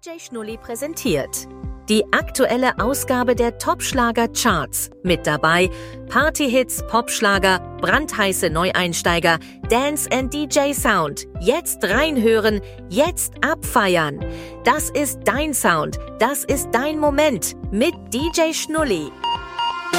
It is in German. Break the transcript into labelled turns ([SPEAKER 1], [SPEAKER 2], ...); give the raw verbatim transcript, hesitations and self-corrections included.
[SPEAKER 1] D J Schnulli präsentiert die aktuelle Ausgabe der Top-Schlager-Charts. Mit dabei Partyhits, Popschlager, brandheiße Neueinsteiger, Dance and D J Sound. Jetzt reinhören, jetzt abfeiern. Das ist dein Sound, das ist dein Moment mit D J Schnulli.